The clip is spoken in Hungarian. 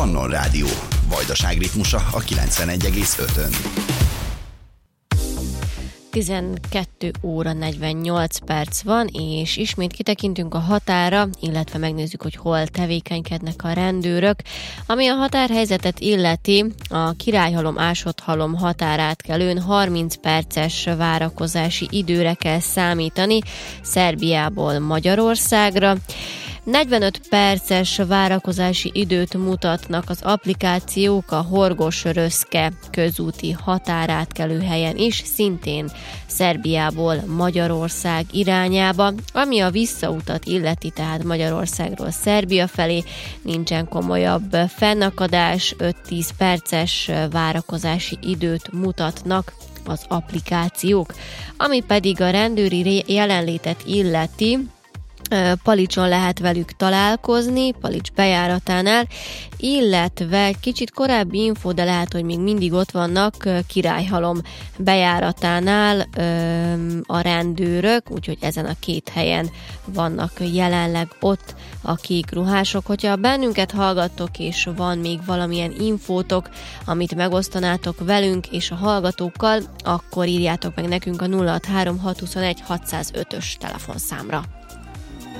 Mannon Rádió. Vajdaság ritmusa a 91,5-ön. 12 óra 48 perc van, és ismét kitekintünk a határa, illetve megnézzük, hogy hol tevékenykednek a rendőrök. Ami a határhelyzetet illeti, a Királyhalom-Ásothalom határátkelőn 30 perces várakozási időre kell számítani Szerbiából Magyarországra. 45 perces várakozási időt mutatnak az applikációk a Horgos-Röszke közúti határátkelő helyen is, szintén Szerbiából Magyarország irányába. Ami a visszautat illeti, tehát Magyarországról Szerbia felé, nincsen komolyabb fennakadás, 5-10 perces várakozási időt mutatnak az applikációk. Ami pedig a rendőri jelenlétet illeti, Palicson lehet velük találkozni, Palics bejáratánál, illetve kicsit korábbi info, de lehet, hogy még mindig ott vannak Királyhalom bejáratánál a rendőrök, úgyhogy ezen a két helyen vannak jelenleg ott a kék ruhások. Hogyha bennünket hallgattok, és van még valamilyen infótok, amit megosztanátok velünk és a hallgatókkal, akkor írjátok meg nekünk a 063 621 605-ös telefonszámra.